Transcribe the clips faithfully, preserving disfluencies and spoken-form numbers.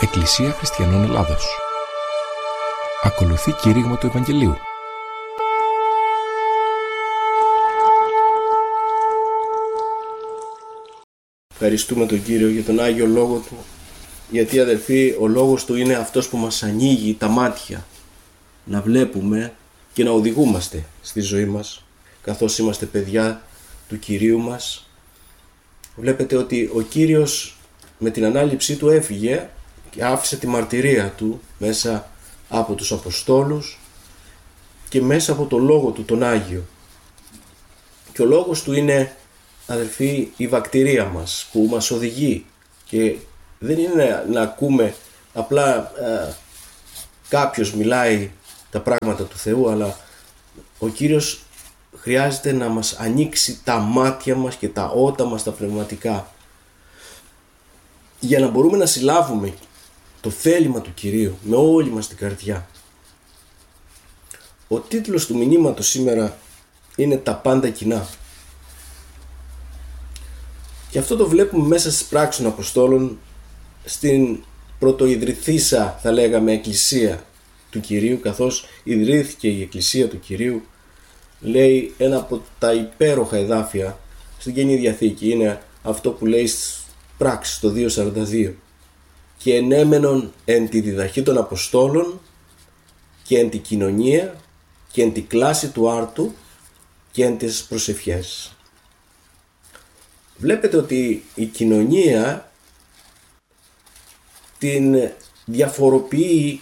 Εκκλησία Χριστιανών Ελλάδος. Ακολουθεί κήρυγμα του Ευαγγελίου. Ευχαριστούμε τον Κύριο για τον Άγιο Λόγο Του, γιατί αδελφοί ο Λόγος Του είναι αυτός που μας ανοίγει τα μάτια να βλέπουμε και να οδηγούμαστε στη ζωή μας καθώς είμαστε παιδιά του Κυρίου μας. Βλέπετε ότι ο Κύριος με την ανάληψή Του έφυγε και άφησε τη μαρτυρία Του μέσα από τους Αποστόλους και μέσα από το Λόγο Του τον Άγιο. Και ο Λόγος Του είναι, αδελφοί, η βακτηρία μας που μας οδηγεί, και δεν είναι να ακούμε απλά ε, κάποιος μιλάει τα πράγματα του Θεού, αλλά ο Κύριος χρειάζεται να μας ανοίξει τα μάτια μας και τα ότα μας τα πνευματικά για να μπορούμε να συλλάβουμε το θέλημα του Κυρίου με όλη μας την καρδιά. Ο τίτλος του μηνύματος σήμερα είναι «Τα πάντα κοινά». Και αυτό το βλέπουμε μέσα στις πράξεις των Αποστόλων, στην πρωτοειδρυθήσα, θα λέγαμε, εκκλησία του Κυρίου, καθώς ιδρύθηκε η εκκλησία του Κυρίου. Λέει ένα από τα υπέροχα εδάφια στην Καινή Διαθήκη, είναι αυτό που λέει στις πράξεις το δύο σαράντα δύο. Και ενέμενον εν τη διδαχή των Αποστόλων και εν τη κοινωνία και εν τη κλάση του άρτου και εν τις προσευχές. Βλέπετε ότι η κοινωνία την διαφοροποιεί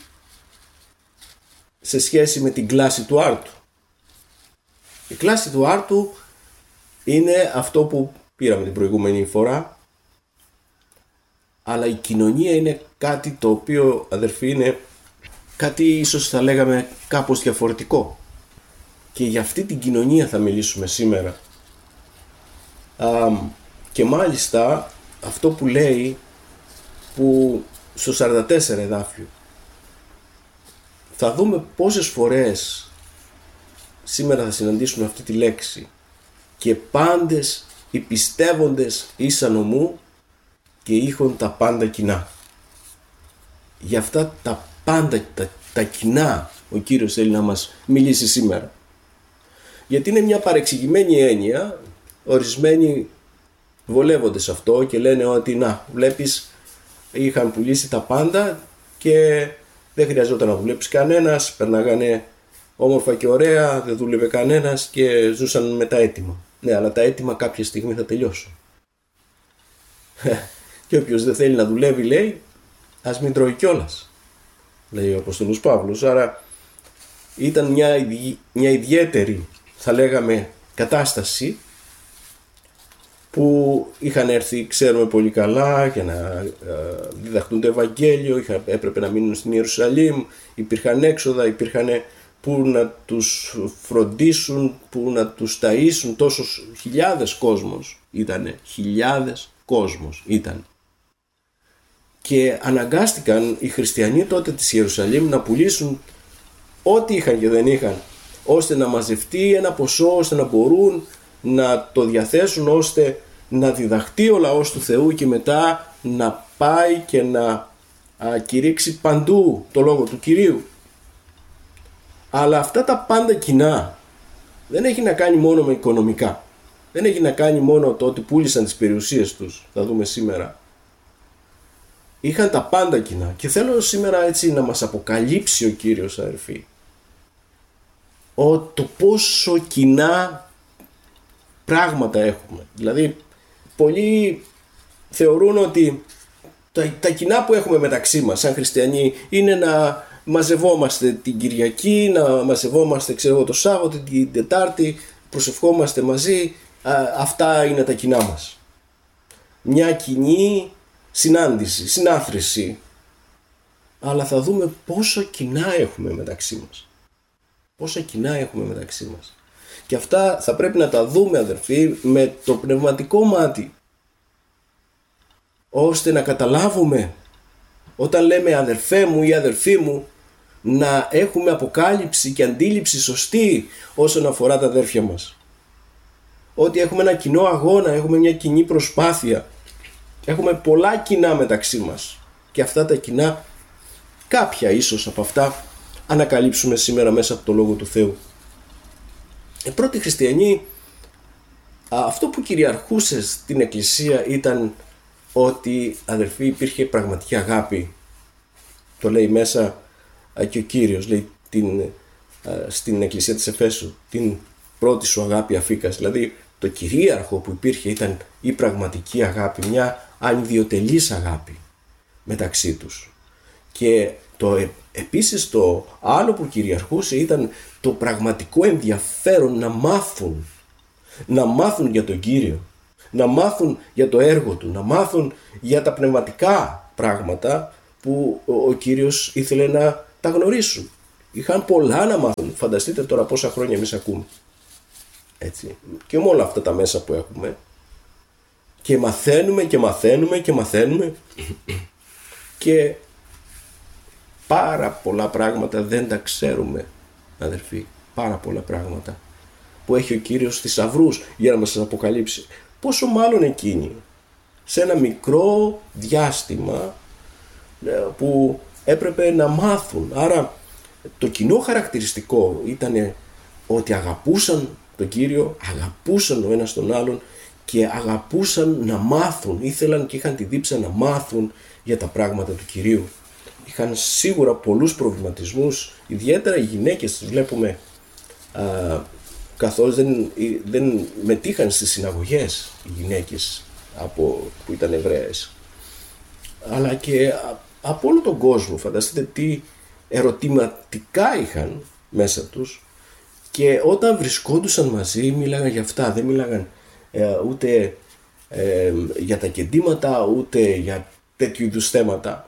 σε σχέση με την κλάση του άρτου. Η κλάση του άρτου είναι αυτό που πήραμε την προηγούμενη φορά, αλλά η κοινωνία είναι κάτι το οποίο, αδερφοί, είναι κάτι ίσως θα λέγαμε κάπως διαφορετικό, και για αυτή την κοινωνία θα μιλήσουμε σήμερα. Α, και μάλιστα αυτό που λέει, που στο σαράντα τέσσερα εδάφιο θα δούμε πόσες φορές σήμερα θα συναντήσουμε αυτή τη λέξη: και πάντες οι πιστεύοντες ήσαν ομού και είχον τα πάντα κοινά. Για αυτά τα πάντα, τα, τα κοινά, ο Κύριος θέλει να μας μιλήσει σήμερα, γιατί είναι μια παρεξηγημένη έννοια. Ορισμένοι βολεύονται σε αυτό και λένε ότι να, βλέπεις, είχαν πουλήσει τα πάντα και δεν χρειαζόταν να δουλέψει κανένας, περνάγανε όμορφα και ωραία, δεν δούλευε κανένας και ζούσαν με τα έτοιμα. Ναι, αλλά τα έτοιμα κάποια στιγμή θα τελειώσουν. Και όποιος δεν θέλει να δουλεύει, λέει, ας μην τρώει κιόλας, λέει ο Απόστολος Παύλος. Άρα ήταν μια, ιδι... μια ιδιαίτερη, θα λέγαμε, κατάσταση που είχαν έρθει, ξέρουμε πολύ καλά, για να διδαχτούν το Ευαγγέλιο, είχα, έπρεπε να μείνουν στην Ιερουσαλήμ, υπήρχαν έξοδα, υπήρχαν που να τους φροντίσουν, που να τους ταΐσουν, τόσους χιλιάδες κόσμος ήτανε, χιλιάδες κόσμος ήταν. Και αναγκάστηκαν οι χριστιανοί τότε της Ιερουσαλήμ να πουλήσουν ό,τι είχαν και δεν είχαν, ώστε να μαζευτεί ένα ποσό, ώστε να μπορούν να το διαθέσουν, ώστε να διδαχτεί ο λαός του Θεού και μετά να πάει και να α, κηρύξει παντού το λόγο του Κυρίου. Αλλά αυτά τα πάντα κοινά δεν έχει να κάνει μόνο με οικονομικά, δεν έχει να κάνει μόνο το ότι πούλησαν τις περιουσίες τους, θα δούμε σήμερα. Είχαν τα πάντα κοινά, και θέλω σήμερα έτσι να μας αποκαλύψει ο Κύριος, αδερφοί, ο, το πόσο κοινά πράγματα έχουμε. Δηλαδή πολλοί θεωρούν ότι τα, τα κοινά που έχουμε μεταξύ μας σαν χριστιανοί είναι να μαζευόμαστε την Κυριακή, να μαζευόμαστε, ξέρω, το Σάββατο, την Τετάρτη, προσευχόμαστε μαζί. Α, αυτά είναι τα κοινά μας. Μια κοινή συνάντηση, συνάθρηση. Αλλά θα δούμε πόσο κοινά έχουμε μεταξύ μας. Πόσα κοινά έχουμε μεταξύ μας. Και αυτά θα πρέπει να τα δούμε, αδερφοί, με το πνευματικό μάτι, ώστε να καταλάβουμε, όταν λέμε αδερφέ μου ή αδερφή μου, να έχουμε αποκάλυψη και αντίληψη σωστή όσον αφορά τα αδέρφια μας. Ότι έχουμε ένα κοινό αγώνα, έχουμε μια κοινή προσπάθεια, έχουμε πολλά κοινά μεταξύ μας. και αυτά τα κοινά, κάποια ίσως από αυτά, ανακαλύψουμε σήμερα μέσα από το Λόγο του Θεού. Οι πρώτοι χριστιανοί, αυτό που κυριαρχούσε στην Εκκλησία ήταν ότι, αδελφοί, υπήρχε πραγματική αγάπη. Το λέει μέσα και ο Κύριος, λέει την, στην Εκκλησία της Εφέσου, την πρώτη σου αγάπη αφήκας. Δηλαδή το κυρίαρχο που υπήρχε ήταν η πραγματική αγάπη, μια ανιδιοτελής αγάπη μεταξύ τους. Και το, επίσης το άλλο που κυριαρχούσε ήταν το πραγματικό ενδιαφέρον να μάθουν, να μάθουν για τον Κύριο, να μάθουν για το έργο Του, να μάθουν για τα πνευματικά πράγματα που ο Κύριος ήθελε να τα γνωρίσουν. Είχαν πολλά να μάθουν. Φανταστείτε τώρα πόσα χρόνια εμείς ακούμε. Έτσι. Και με όλα αυτά τα μέσα που έχουμε. Και μαθαίνουμε και μαθαίνουμε και μαθαίνουμε. Και πάρα πολλά πράγματα δεν τα ξέρουμε, αδερφοί. Πάρα πολλά πράγματα που έχει ο Κύριος θησαυρούς για να μας σας αποκαλύψει. Πόσο μάλλον εκείνοι σε ένα μικρό διάστημα που έπρεπε να μάθουν. Άρα το κοινό χαρακτηριστικό ήταν ότι αγαπούσαν τον Κύριο, αγαπούσαν ο ένας τον άλλον και αγαπούσαν να μάθουν, ήθελαν και είχαν τη δίψα να μάθουν για τα πράγματα του Κυρίου. Είχαν σίγουρα πολλούς προβληματισμούς, ιδιαίτερα οι γυναίκες τις βλέπουμε α, καθώς δεν, δεν μετήχαν στις συναγωγές οι γυναίκες από, που ήταν Εβραίες, αλλά και από όλο τον κόσμο. Φανταστείτε τι ερωτηματικά είχαν μέσα τους, και όταν βρισκόντουσαν μαζί μίλαγαν για αυτά, δεν μίλαγαν ε, ούτε ε, για τα κεντήματα ούτε για τέτοιου είδους θέματα.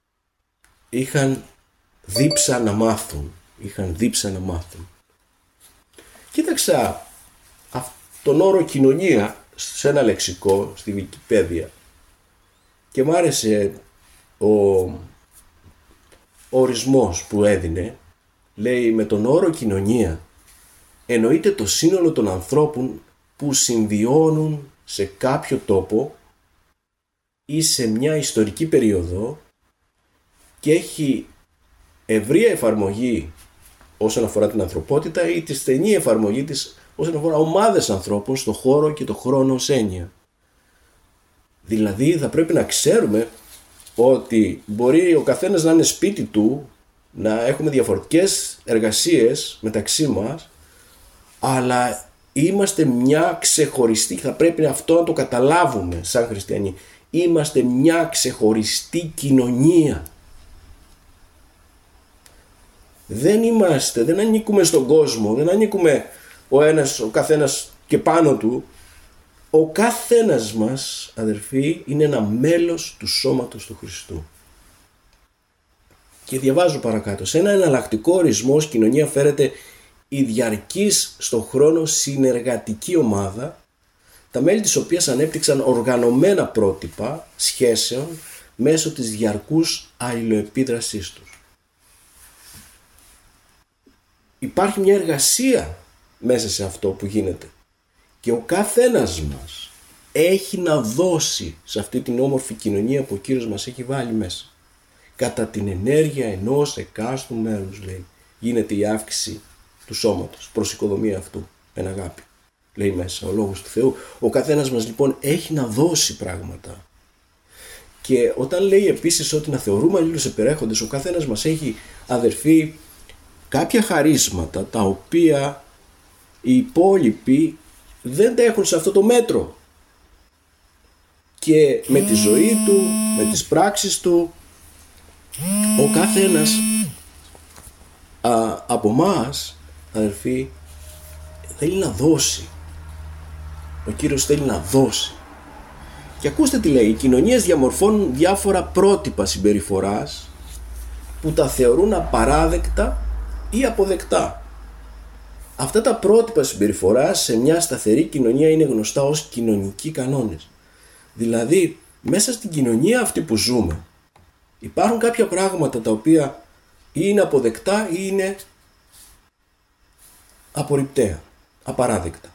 Είχαν δίψα να μάθουν, είχαν δίψα να μάθουν. Κοίταξα τον όρο κοινωνία σε ένα λεξικό στη Wikipedia και μου άρεσε ο, ο ορισμός που έδινε. Λέει, με τον όρο κοινωνία εννοείται το σύνολο των ανθρώπων που συμβιώνουν σε κάποιο τόπο ή σε μια ιστορική περίοδο και έχει ευρεία εφαρμογή όσον αφορά την ανθρωπότητα ή τη στενή εφαρμογή της όσον αφορά ομάδες ανθρώπων στο χώρο και το χρόνο ως έννοια. Δηλαδή θα πρέπει να ξέρουμε ότι μπορεί ο καθένας να είναι σπίτι του, να έχουμε διαφορετικές εργασίες μεταξύ μας, αλλά είμαστε μια ξεχωριστή, θα πρέπει αυτό να το καταλάβουμε σαν χριστιανοί, είμαστε μια ξεχωριστή κοινωνία. Δεν είμαστε, δεν ανήκουμε στον κόσμο, δεν ανήκουμε ο ένας, ο καθένας και πάνω του. Ο καθένας μας, αδερφοί, είναι ένα μέλος του σώματος του Χριστού. Και διαβάζω παρακάτω. Σε ένα εναλλακτικό ορισμό ως κοινωνία φέρεται η διαρκής στον χρόνο συνεργατική ομάδα, τα μέλη της οποίας ανέπτυξαν οργανωμένα πρότυπα σχέσεων μέσω της διαρκούς αλληλοεπίδρασής τους. Υπάρχει μια εργασία μέσα σε αυτό που γίνεται και ο καθένας μας έχει να δώσει σε αυτή την όμορφη κοινωνία που ο Κύριος μας έχει βάλει μέσα. Κατά την ενέργεια ενός εκάστου μέλους, λέει, γίνεται η αύξηση του σώματος προς οικοδομία αυτού εν αγάπη, λέει μέσα ο Λόγος του Θεού. Ο καθένας μας λοιπόν έχει να δώσει πράγματα. Και όταν λέει επίσης ότι να θεωρούμε αλλήλους επερέχοντες, ο καθένας μας έχει, αδερφοί, κάποια χαρίσματα τα οποία οι υπόλοιποι δεν τα έχουν σε αυτό το μέτρο. Και με τη ζωή του, με τις πράξεις του, ο καθένας α, από μας, αδερφοί, θέλει να δώσει. Ο Κύριος θέλει να δώσει. Και ακούστε τι λέει, οι κοινωνίες διαμορφώνουν διάφορα πρότυπα συμπεριφοράς που τα θεωρούν απαράδεκτα ή αποδεκτά. Αυτά τα πρότυπα συμπεριφοράς σε μια σταθερή κοινωνία είναι γνωστά ως κοινωνικοί κανόνες. Δηλαδή, μέσα στην κοινωνία αυτή που ζούμε, υπάρχουν κάποια πράγματα τα οποία ή είναι αποδεκτά ή είναι απορριπταία, απαράδεκτα.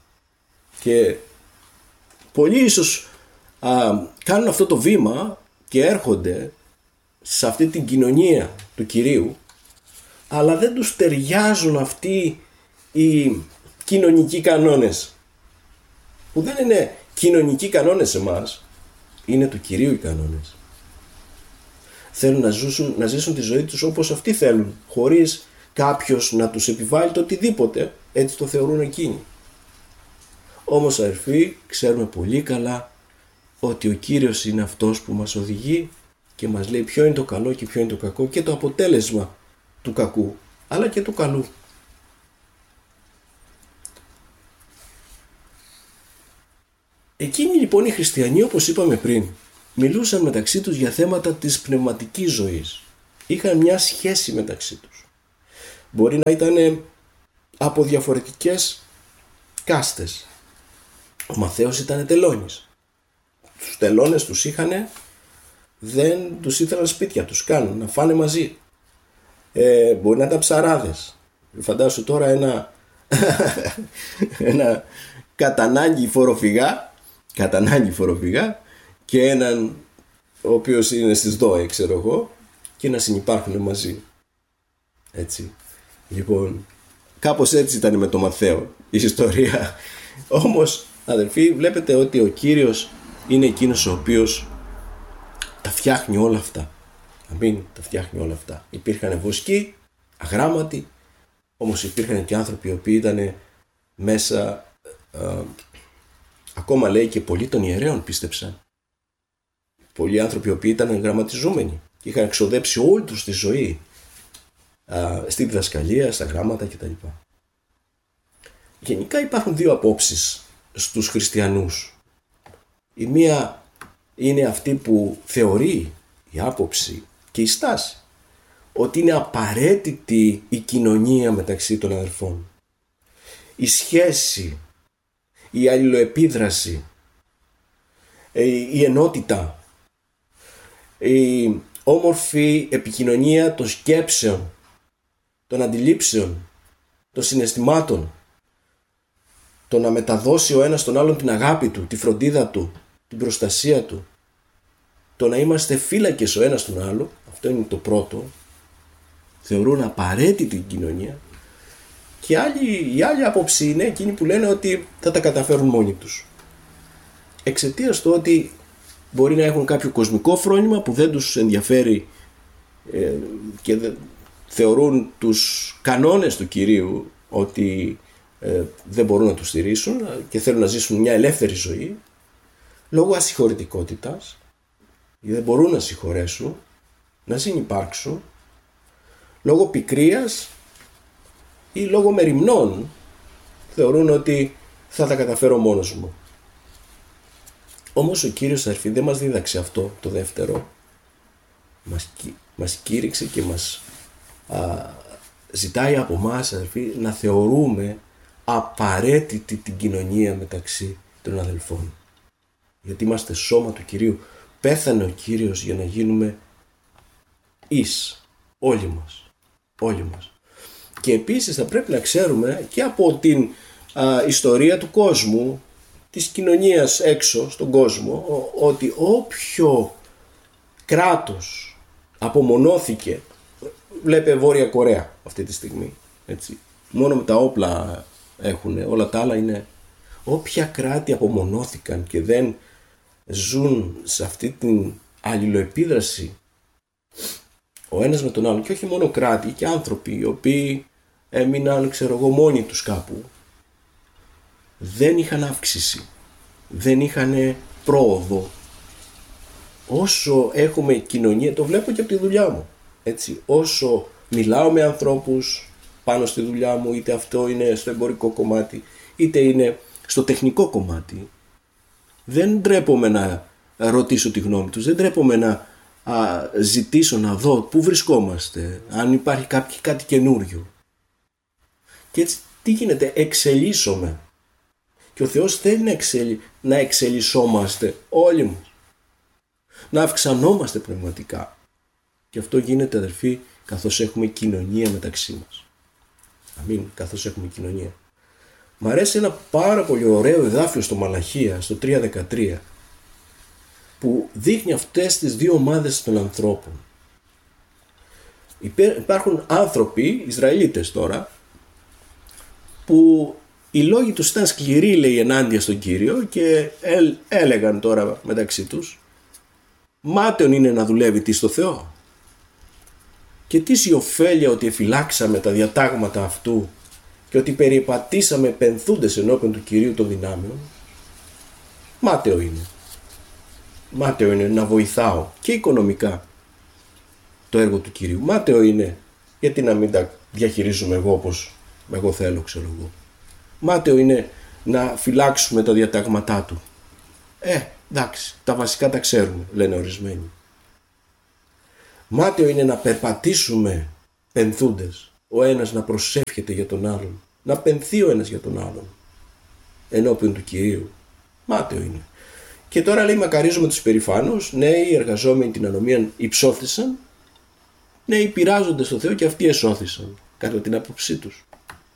Και πολλοί ίσως α, κάνουν αυτό το βήμα και έρχονται σε αυτή την κοινωνία του Κυρίου, αλλά δεν τους ταιριάζουν αυτοί οι κοινωνικοί κανόνες, που δεν είναι κοινωνικοί κανόνες σε εμάς, είναι του Κυρίου οι κανόνες. Θέλουν να ζήσουν, να ζήσουν τη ζωή τους όπως αυτοί θέλουν, χωρίς κάποιος να τους επιβάλλει το οτιδήποτε, έτσι το θεωρούν εκείνοι. Όμως αδερφοί, ξέρουμε πολύ καλά ότι ο Κύριος είναι αυτός που μας οδηγεί και μας λέει ποιο είναι το καλό και ποιο είναι το κακό και το αποτέλεσμα του κακού, αλλά και του καλού. Εκείνοι λοιπόν οι χριστιανοί, όπως είπαμε πριν, μιλούσαν μεταξύ τους για θέματα της πνευματικής ζωής. Είχαν μια σχέση μεταξύ τους. Μπορεί να ήταν από διαφορετικές κάστες. Ο Μαθαίος ήταν τελώνης. Τους τελώνες τους είχαν, δεν τους ήθελαν σπίτια τους καν, να φάνε μαζί. Ε, μπορεί να ήταν ψαράδες. Φαντάσου τώρα ένα, ένα κατανάγκη φοροφυγά, κατανάγκη φοροφυγά και έναν ο οποίος είναι στις ΔΟΕ, ξέρω εγώ, και να συνυπάρχουν μαζί. Έτσι. Λοιπόν, κάπως έτσι ήταν με το Μαθαίο η ιστορία. Όμως, αδελφοί, βλέπετε ότι ο Κύριος είναι εκείνος ο οποίος τα φτιάχνει όλα αυτά. Αμήν, τα φτιάχνει όλα αυτά. Υπήρχαν βοσκοί, αγράμματοι, όμως υπήρχαν και άνθρωποι οι οποίοι ήταν μέσα, α, ακόμα λέει και πολλοί των ιερέων πίστεψαν. Πολλοί άνθρωποι οι οποίοι ήταν γραμματιζόμενοι και είχαν εξοδέψει όλη τους τη ζωή α, στη διδασκαλία, στα γράμματα κτλ. Γενικά υπάρχουν δύο απόψεις στους χριστιανούς. Η μία είναι αυτή που θεωρεί, η άποψη και η στάση, ότι είναι απαραίτητη η κοινωνία μεταξύ των αδελφών. Η σχέση, η αλληλοεπίδραση, η ενότητα, η όμορφη επικοινωνία των σκέψεων, των αντιλήψεων, των συναισθημάτων, το να μεταδώσει ο ένας στον άλλον την αγάπη του, τη φροντίδα του, την προστασία του, το να είμαστε φύλακες ο ένας τον άλλο, αυτό είναι το πρώτο, θεωρούν απαραίτητη την κοινωνία. Και άλλη, η άλλη άποψη είναι εκείνοι που λένε ότι θα τα καταφέρουν μόνοι τους. Εξαιτίας του ότι μπορεί να έχουν κάποιο κοσμικό φρόνημα που δεν τους ενδιαφέρει ε, και δε, θεωρούν τους κανόνες του Κυρίου ότι ε, δεν μπορούν να τους στηρίσουν και θέλουν να ζήσουν μια ελεύθερη ζωή λόγω ασυγχωρητικότητας, δεν μπορούν να συγχωρέσουν, να συνυπάρξουν, λόγω πικρίας ή λόγω μεριμνών θεωρούν ότι θα τα καταφέρω μόνος μου. Όμως ο Κύριος, αδερφοί, δεν μας δίδαξε αυτό το δεύτερο. Μας, μας κήρυξε και μας α, ζητάει από μας, αδερφοί, να θεωρούμε απαραίτητη την κοινωνία μεταξύ των αδελφών. Γιατί είμαστε σώμα του Κυρίου. Πέθανε ο Κύριος για να γίνουμε εις. Όλοι μας. Όλοι μας. Και επίσης θα πρέπει να ξέρουμε και από την α, ιστορία του κόσμου, της κοινωνίας έξω στον κόσμο, ο, ότι όποιο κράτος απομονώθηκε, βλέπε Βόρεια Κορέα αυτή τη στιγμή, έτσι, μόνο με τα όπλα έχουν, όλα τα άλλα είναι, όποια κράτη απομονώθηκαν και δεν ζουν σε αυτή την αλληλοεπίδραση ο ένας με τον άλλο, και όχι μόνο κράτη και άνθρωποι οι οποίοι έμειναν, ξέρω εγώ, μόνοι τους κάπου, δεν είχαν αύξηση, δεν είχαν πρόοδο. Όσο έχουμε κοινωνία, το βλέπω και από τη δουλειά μου, έτσι, όσο μιλάω με ανθρώπους πάνω στη δουλειά μου, είτε αυτό είναι στο εμπορικό κομμάτι είτε είναι στο τεχνικό κομμάτι, δεν ντρέπομαι να ρωτήσω τη γνώμη τους, δεν ντρέπομαι να α, ζητήσω να δω πού βρισκόμαστε, αν υπάρχει κάποιο, κάτι καινούριο. Και έτσι τι γίνεται, εξελίσσομαι. Και ο Θεός θέλει να, εξελι... να εξελισσόμαστε όλοι μας, να αυξανόμαστε πνευματικά. Και αυτό γίνεται, αδερφοί, καθώς έχουμε κοινωνία μεταξύ μας. Αμήν, καθώς έχουμε κοινωνία. Μ' αρέσει ένα πάρα πολύ ωραίο εδάφιο στο Μαλαχία, στο τρία δεκατρία, που δείχνει αυτές τις δύο ομάδες των ανθρώπων. Υπάρχουν άνθρωποι, Ισραηλίτες τώρα, που οι λόγοι τους ήταν σκληροί, λέει, ενάντια στον Κύριο και έλεγαν τώρα μεταξύ τους, μάταιον είναι να δουλεύει τι στο Θεό. Και τι η ωφέλεια ότι εφυλάξαμε τα διατάγματα αυτού και ότι περιπατήσαμε πενθούντες ενώπιον του Κυρίου των δυνάμεων. Μάταιο είναι. Μάταιο είναι να βοηθάω και οικονομικά το έργο του Κυρίου. Μάταιο είναι γιατί να μην τα διαχειρίζουμε εγώ όπως εγώ θέλω, ξέρω εγώ. Μάταιο είναι να φυλάξουμε τα διατάγματά του. Ε, εντάξει, τα βασικά τα ξέρουμε, λένε ορισμένοι. Μάταιο είναι να περπατήσουμε πενθούντες, ο ένας να προσεύχεται για τον άλλον, να πενθεί ο ένας για τον άλλον ενώπιον του Κυρίου. Μάταιο είναι. Και τώρα λέει, μακαρίζουμε τους περηφάνους, νέοι εργαζόμενοι την ανομία υψώθησαν, νέοι πειράζονται στο Θεό και αυτοί εσώθησαν κατά την άποψή τους.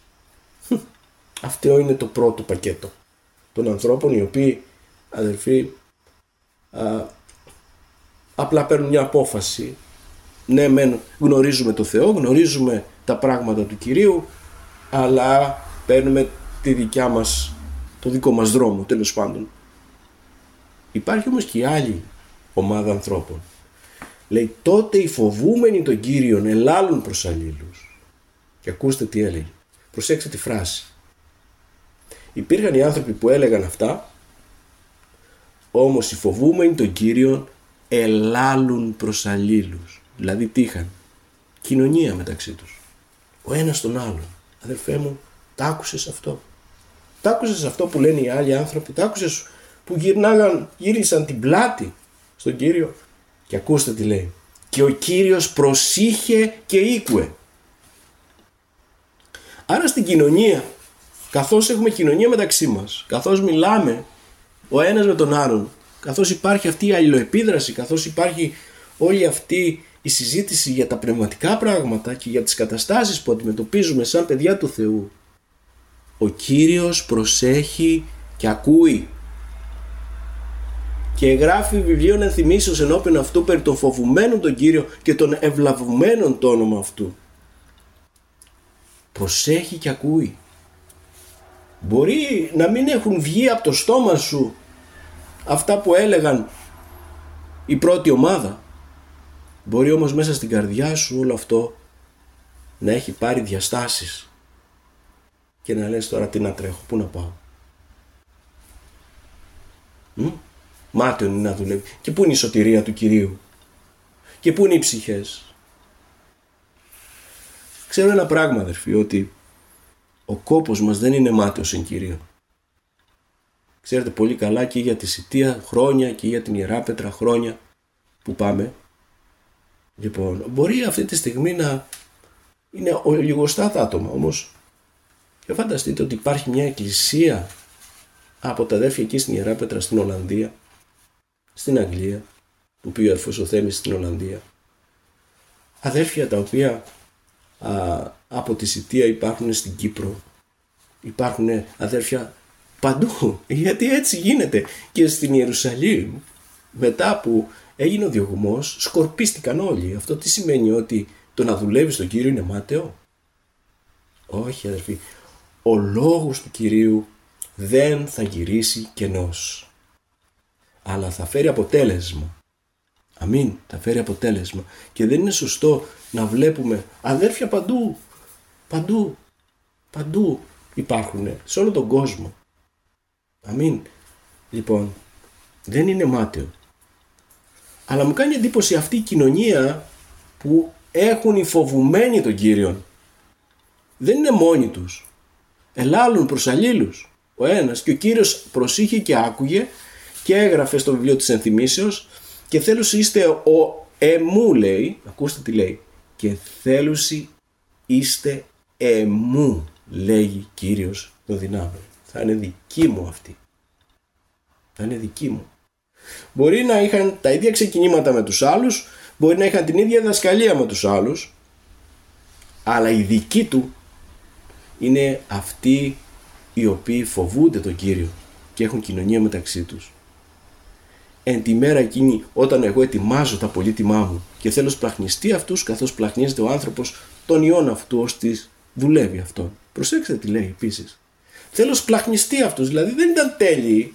Αυτό είναι το πρώτο πακέτο των ανθρώπων, οι οποίοι, αδελφοί, α, απλά παίρνουν μια απόφαση. Ναι, μεν γνωρίζουμε το Θεό, γνωρίζουμε τα πράγματα του Κυρίου, αλλά παίρνουμε τη δικιά μας, το δικό μας δρόμο, τέλος πάντων. Υπάρχει όμως και η άλλη ομάδα ανθρώπων. Λέει, τότε οι φοβούμενοι τον Κύριον ελάλουν προς αλλήλους. Και ακούστε τι έλεγε. Προσέξτε τη φράση. Υπήρχαν οι άνθρωποι που έλεγαν αυτά, όμως οι φοβούμενοι τον Κύριον ελάλουν προς αλλήλους. Δηλαδή τι είχαν? Κοινωνία μεταξύ τους. Ο ένας τον άλλον. Αδερφέ μου, τ' άκουσες αυτό? Τ' άκουσες αυτό που λένε οι άλλοι άνθρωποι? Τ' άκουσες που γυρνάγαν, γύρισαν την πλάτη στον Κύριο? Και ακούστε τι λέει. Και ο Κύριος προσήχε και ήκουε. Άρα στην κοινωνία, καθώς έχουμε κοινωνία μεταξύ μας, καθώς μιλάμε ο ένας με τον άλλον, καθώς υπάρχει αυτή η αλληλοεπίδραση, καθώς υπάρχει όλη αυτή η συζήτηση για τα πνευματικά πράγματα και για τις καταστάσεις που αντιμετωπίζουμε σαν παιδιά του Θεού, ο Κύριος προσέχει και ακούει. Και γράφει βιβλίων ενθυμίσεως ενώπιον αυτού περί των φοβουμένων τον Κύριο και των ευλαβουμένων το όνομα αυτού. Προσέχει και ακούει. Μπορεί να μην έχουν βγει από το στόμα σου αυτά που έλεγαν η πρώτη ομάδα. Μπορεί όμως μέσα στην καρδιά σου όλο αυτό να έχει πάρει διαστάσεις και να λες, τώρα τι να τρέχω, πού να πάω? Μ? Μάταιον είναι να δουλεύει. Και πού είναι η σωτηρία του Κυρίου? Και πού είναι οι ψυχές? Ξέρω ένα πράγμα, αδερφοί, ότι ο κόπος μας δεν είναι μάταιος εν Κυρίω. Ξέρετε πολύ καλά και για τη Σιτία χρόνια και για την Ιεράπετρα χρόνια που πάμε. Λοιπόν, μπορεί αυτή τη στιγμή να είναι λιγοστά τα άτομα, όμως και φανταστείτε ότι υπάρχει μια εκκλησία από τα αδέρφια εκεί στην Ιεράπετρα, στην Ολλανδία, στην Αγγλία, που πήγε ο αδερφός ο Θέμης στην Ολλανδία. Αδέρφια τα οποία α, από τη Σιτία υπάρχουν στην Κύπρο, υπάρχουν αδέρφια παντού, γιατί έτσι γίνεται. Και στην Ιερουσαλήμ, μετά που έγινε ο διωγμός, σκορπίστηκαν όλοι. Αυτό τι σημαίνει? Ότι το να δουλεύει στον Κύριο είναι μάταιο? Όχι, αδερφοί. Ο λόγος του Κυρίου δεν θα γυρίσει κενός, αλλά θα φέρει αποτέλεσμα. Αμήν, θα φέρει αποτέλεσμα. Και δεν είναι σωστό να βλέπουμε αδέρφια παντού, παντού, παντού υπάρχουν, σε όλο τον κόσμο. Αμήν. Λοιπόν, δεν είναι μάταιο. Αλλά μου κάνει εντύπωση αυτή η κοινωνία που έχουν οι φοβουμένοι τον Κύριον. Δεν είναι μόνοι τους. Ελάλουν προς αλλήλους ο ένας, και ο Κύριος προσήχε και άκουγε και έγραφε στο βιβλίο της ενθυμίσεως, και θέλουσι είστε ο εμού, λέει, ακούστε τι λέει, και θέλουσι είστε εμού, λέγει Κύριος των δυνάμεων. Θα είναι δική μου αυτή. Θα είναι δική μου. Μπορεί να είχαν τα ίδια ξεκινήματα με τους άλλους, μπορεί να είχαν την ίδια διδασκαλία με τους άλλους, αλλά η δική του είναι αυτοί οι οποίοι φοβούνται τον Κύριο και έχουν κοινωνία μεταξύ τους. εν τη μέρα εκείνη όταν εγώ ετοιμάζω τα πολύτιμά μου και θέλω σπλαχνιστεί αυτούς καθώς πλαχνίζεται ο άνθρωπος τον ιόν αυτού ώστε δουλεύει αυτόν. Προσέξτε τι λέει επίσης. Θέλω σπλαχνιστεί αυτούς, δηλαδή δεν ήταν τέλειοι.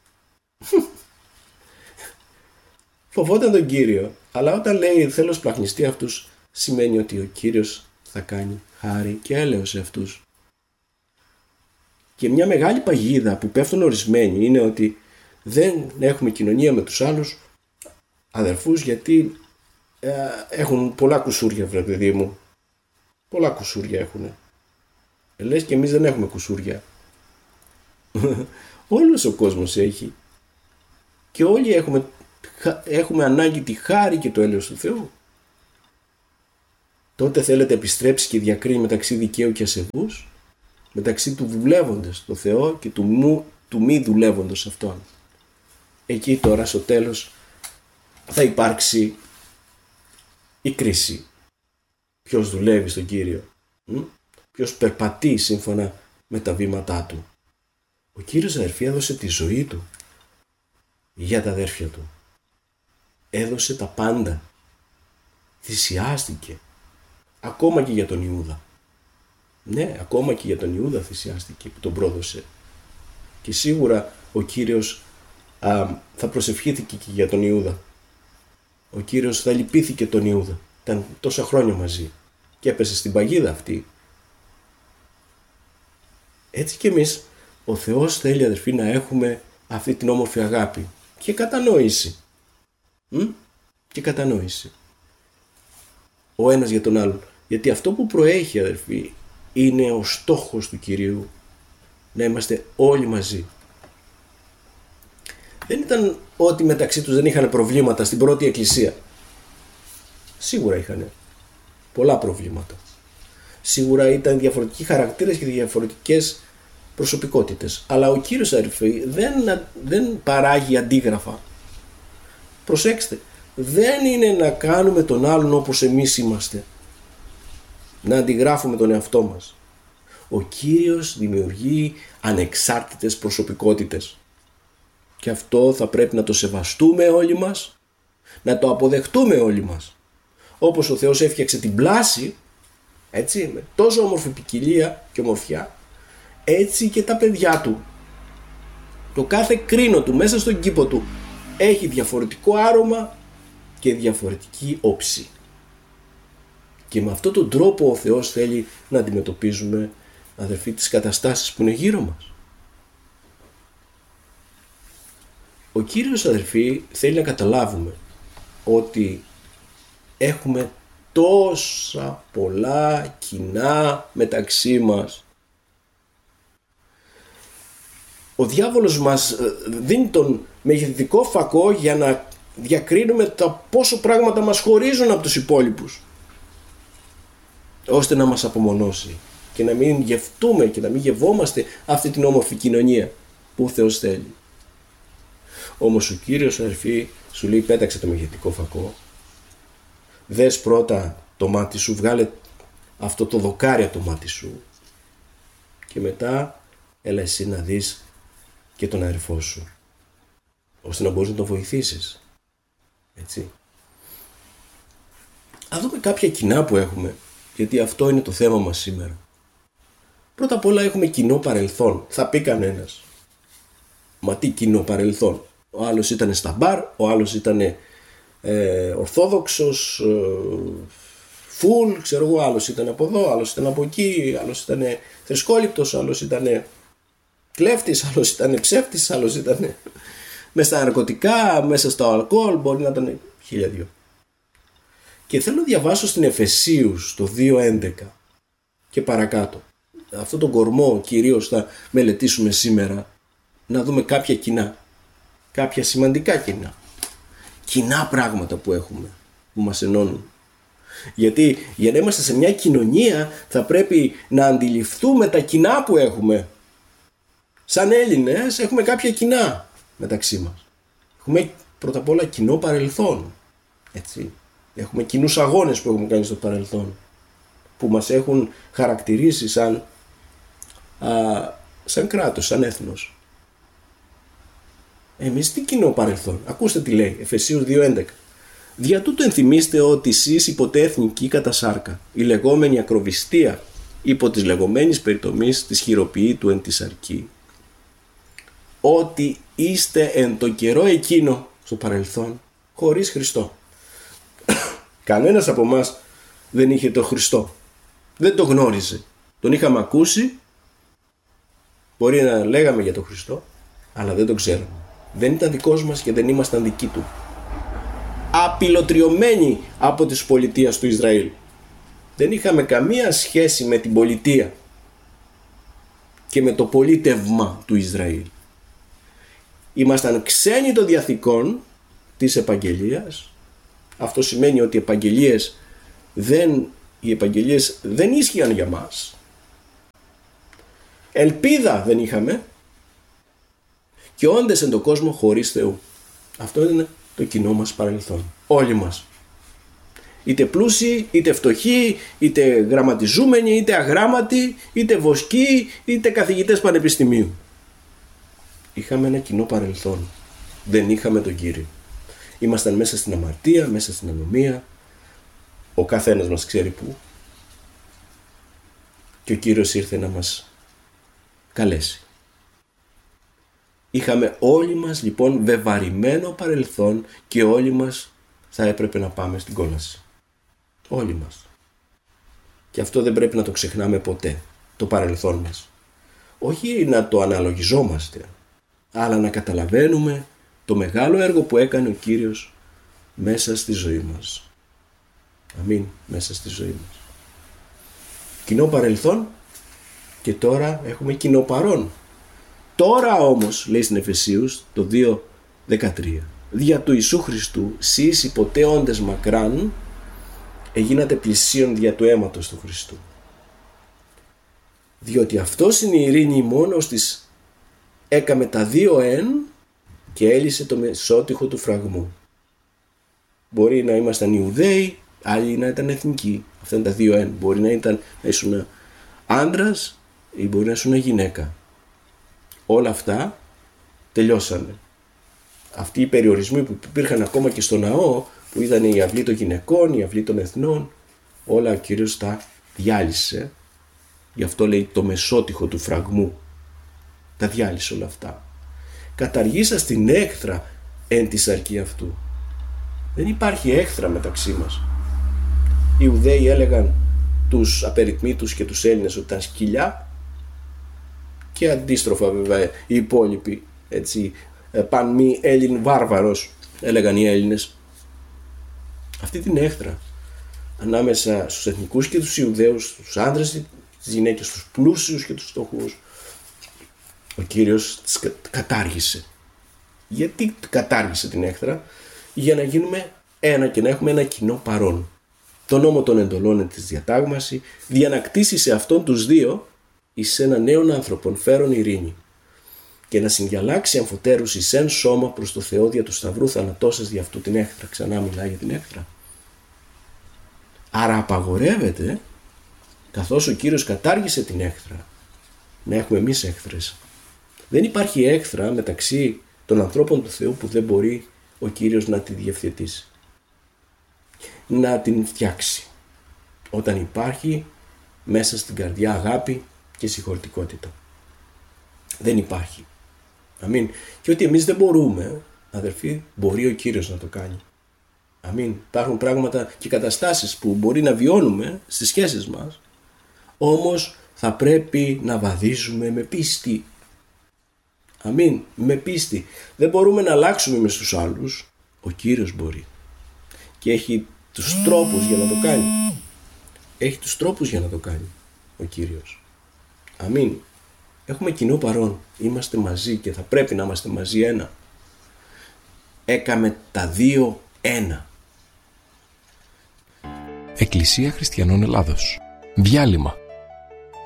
Φοβόταν τον Κύριο, αλλά όταν λέει θέλω σπλαχνιστεί αυτούς σημαίνει ότι ο Κύριος θα κάνει χάρη και έλεος σε αυτούς. Και μια μεγάλη παγίδα που πέφτουν ορισμένοι είναι ότι δεν έχουμε κοινωνία με τους άλλους αδερφούς γιατί ε, έχουν πολλά κουσούρια, βρε παιδί μου. Πολλά κουσούρια έχουνε. Ε, λες και εμείς δεν έχουμε κουσούρια. Όλος ο κόσμος έχει. Και όλοι έχουμε, έχουμε ανάγκη τη χάρη και το έλεος του Θεού. Τότε θέλετε επιστρέψει και διακρίνει μεταξύ δικαίου και ασεβούς, μεταξύ του δουλεύοντος το Θεό και του, μου, του μη δουλεύοντος αυτόν. Εκεί τώρα στο τέλος θα υπάρξει η κρίση. Ποιος δουλεύει στον Κύριο, ποιος περπατεί σύμφωνα με τα βήματά του. Ο Κύριος, αδερφοί, έδωσε τη ζωή του για τα αδέρφια του. Έδωσε τα πάντα. Θυσιάστηκε. Ακόμα και για τον Ιούδα. Ναι, ακόμα και για τον Ιούδα θυσιάστηκε που τον πρόδωσε. Και σίγουρα ο Κύριος α, θα προσευχήθηκε και για τον Ιούδα. Ο Κύριος θα λυπήθηκε τον Ιούδα. Ήταν τόσα χρόνια μαζί και έπεσε στην παγίδα αυτή. Έτσι και εμείς, ο Θεός θέλει, αδερφοί, να έχουμε αυτή την όμορφη αγάπη και κατανόηση. Μ? Και κατανόηση. Ο ένας για τον άλλον. Γιατί αυτό που προέχει, αδερφοί, είναι ο στόχος του Κυρίου. Να είμαστε όλοι μαζί. Δεν ήταν ότι μεταξύ τους δεν είχαν προβλήματα στην πρώτη εκκλησία. Σίγουρα είχαν πολλά προβλήματα. Σίγουρα ήταν διαφορετικοί χαρακτήρες και διαφορετικές προσωπικότητες. Αλλά ο Κύριος, αδερφοί, δεν, δεν παράγει αντίγραφα. Προσέξτε, δεν είναι να κάνουμε τον άλλον όπως εμείς είμαστε. Να αντιγράφουμε τον εαυτό μας. Ο Κύριος δημιουργεί ανεξάρτητες προσωπικότητες. Και αυτό θα πρέπει να το σεβαστούμε όλοι μας, να το αποδεχτούμε όλοι μας. Όπως ο Θεός έφτιαξε την πλάση, έτσι, με τόσο όμορφη ποικιλία και ομορφιά, έτσι και τα παιδιά του. Το κάθε κρίνο του μέσα στον κήπο του έχει διαφορετικό άρωμα και διαφορετική όψη. Και με αυτόν τον τρόπο ο Θεός θέλει να αντιμετωπίζουμε, αδερφοί, τις καταστάσεις που είναι γύρω μας. Ο Κύριος, αδερφοί, θέλει να καταλάβουμε ότι έχουμε τόσα πολλά κοινά μεταξύ μας. Ο διάβολος μας δίνει τον μεγεθυντικό φακό για να διακρίνουμε τα πόσο πράγματα μας χωρίζουν από τους υπόλοιπους, ώστε να μας απομονώσει και να μην γευτούμε και να μην γευόμαστε αυτή την όμορφη κοινωνία που ο Θεός θέλει. Όμως ο Κύριος, αδερφοί, σου λέει πέταξε το μεγεθυντικό φακό, δες πρώτα το μάτι σου, βγάλε αυτό το δοκάρι από το μάτι σου και μετά έλα εσύ να δεις και τον αδερφό σου, ώστε να μπορείς να τον βοηθήσεις. Έτσι. Α δούμε κάποια κοινά που έχουμε, γιατί αυτό είναι το θέμα μας σήμερα. Πρώτα απ' όλα έχουμε κοινό παρελθόν. Θα πει κανένας, μα τι κοινό παρελθόν? Ο άλλος ήταν στα μπαρ, ο άλλος ήταν ε, ορθόδοξος, ε, φουλ, ξέρω εγώ, άλλος ήταν από εδώ, άλλος ήταν από εκεί, άλλος ήταν θρησκόληπτος, άλλος ήταν κλέφτης, άλλος ήταν ψεύτης, άλλος ήταν μέσα στα ναρκωτικά, μέσα στο αλκοόλ, μπορεί να ήταν χίλια δυο. Και θέλω να διαβάσω στην Εφεσίους το δύο έντεκα και παρακάτω. Αυτό τον κορμό κυρίως θα μελετήσουμε σήμερα, να δούμε κάποια κοινά, κάποια σημαντικά κοινά. Κοινά πράγματα που έχουμε, που μας ενώνουν. Γιατί για να είμαστε σε μια κοινωνία θα πρέπει να αντιληφθούμε τα κοινά που έχουμε. Σαν Έλληνες έχουμε κάποια κοινά μεταξύ μας. Έχουμε πρώτα απ' όλα κοινό παρελθόν. Έτσι. Έχουμε κοινούς αγώνες που έχουμε κάνει στο παρελθόν, που μας έχουν χαρακτηρίσει σαν, α, σαν κράτος, σαν έθνος. Εμείς τι κοινό παρελθόν? Ακούστε τι λέει, Εφεσίους δύο έντεκα. Δια τούτο ενθυμίστε ότι εσείς υποτέθνικοι κατά σάρκα, η λεγόμενη ακροβιστία υπό της λεγόμενης περιτομής της χειροποιήτου εν τη σαρκή, ότι είστε εν το καιρό εκείνο στο παρελθόν χωρίς Χριστό. Κανένας από εμάς δεν είχε το Χριστό. Δεν το γνώριζε. Τον είχαμε ακούσει, μπορεί να λέγαμε για τον Χριστό, αλλά δεν τον ξέραμε. Δεν ήταν δικός μας και δεν ήμασταν δικοί του. Απειλοτριωμένοι από τις πολιτείες του Ισραήλ. Δεν είχαμε καμία σχέση με την πολιτεία και με το πολίτευμα του Ισραήλ. Ήμασταν ξένοι των διαθηκών της επαγγελίας. Αυτό σημαίνει ότι οι επαγγελίες δεν, οι επαγγελίες δεν ίσχυαν για μας. Ελπίδα δεν είχαμε και όντες εν τον κόσμο χωρίς Θεού. Αυτό είναι το κοινό μας παρελθόν. Όλοι μας. Είτε πλούσιοι, είτε φτωχοί, είτε γραμματιζούμενοι, είτε αγράμματοι, είτε βοσκοί, είτε καθηγητές πανεπιστημίου. Είχαμε ένα κοινό παρελθόν. Δεν είχαμε τον Κύριο. Ήμασταν μέσα στην αμαρτία, μέσα στην ανομία. Ο καθένας μας ξέρει πού. Και ο Κύριος ήρθε να μας καλέσει. Είχαμε όλοι μας λοιπόν βεβαρημένο παρελθόν και όλοι μας θα έπρεπε να πάμε στην κόλαση. Όλοι μας. Και αυτό δεν πρέπει να το ξεχνάμε ποτέ, το παρελθόν μας. Όχι να το αναλογιζόμαστε, αλλά να καταλαβαίνουμε το μεγάλο έργο που έκανε ο Κύριος μέσα στη ζωή μας. Αμήν, μέσα στη ζωή μας. Κοινό παρελθόν και τώρα έχουμε κοινό παρόν. Τώρα όμως, λέει στην Εφεσίους το δύο δεκατρία, δια του Ιησού Χριστού, σεις ποτέ όντες μακράν, εγίνατε πλησίον δια του αίματος του Χριστού. Διότι αυτός είναι η ειρήνη μόνος της έκαμε τα δύο εν και έλυσε το μεσότυχο του φραγμού. Μπορεί να ήμασταν Ιουδαίοι, άλλοι να ήταν εθνικοί. Αυτά είναι τα δύο εν. Μπορεί να, ήταν, να ήσουν άντρας ή μπορεί να ήσουν γυναίκα. Όλα αυτά τελειώσανε. Αυτοί οι περιορισμοί που υπήρχαν ακόμα και στο ναό, που ήταν η αυλή των γυναικών, η αυλή των εθνών, όλα ο Κύριος τα διάλυσε. Γι' αυτό λέει το μεσότυχο του φραγμού. Τα διάλυσε όλα αυτά. Καταργήσα την έχθρα εν τη σαρκή αυτού. Δεν υπάρχει έχθρα μεταξύ μας. Οι Ιουδαίοι έλεγαν τους απεριτμήτους και τους Έλληνες ότι ήταν σκυλιά, και αντίστροφα βέβαια οι υπόλοιποι, έτσι, παν μη Έλλην βάρβαρος, έλεγαν οι Έλληνες. Αυτή την έχθρα ανάμεσα στους εθνικούς και τους Ιουδαίους, τους άντρες, τις γυναίκες, τους πλούσιους και τους φτωχούς, ο Κύριος τις κατάργησε. Γιατί κατάργησε την έχθρα? Για να γίνουμε ένα και να έχουμε ένα κοινό παρόν. Το νόμο των εντολών της διατάγμαση διανακτήσει σε αυτόν τους δύο εις έναν νέον άνθρωπον φέρον ειρήνη και να συγκιαλάξει αμφωτέρους εις εν σώμα προς το Θεό δια του Σταυρού θανατώσας δι' αυτού την έχθρα. Ξανά μιλάει για την έχθρα. Άρα απαγορεύεται, καθώς ο Κύριος κατάργησε την έχθρα, να έχουμε εμείς έχθρες. Δεν υπάρχει έχθρα μεταξύ των ανθρώπων του Θεού που δεν μπορεί ο Κύριος να τη διευθετήσει, να την φτιάξει, όταν υπάρχει μέσα στην καρδιά αγάπη και συγχωρητικότητα. Δεν υπάρχει. Αμήν. Και ότι εμείς δεν μπορούμε, αδερφοί, μπορεί ο Κύριος να το κάνει. Αμήν. Υπάρχουν πράγματα και καταστάσεις που μπορεί να βιώνουμε στις σχέσεις μας, όμως θα πρέπει να βαδίζουμε με πίστη. Αμήν. Με πίστη. Δεν μπορούμε να αλλάξουμε με στους άλλους. Ο Κύριος μπορεί. Και έχει τους τρόπους για να το κάνει. Έχει τους τρόπους για να το κάνει ο Κύριος. Αμήν. Έχουμε κοινό παρόν. Είμαστε μαζί και θα πρέπει να είμαστε μαζί ένα. Έκαμε τα δύο ένα. Εκκλησία Χριστιανών Ελλάδος. Διάλειμμα.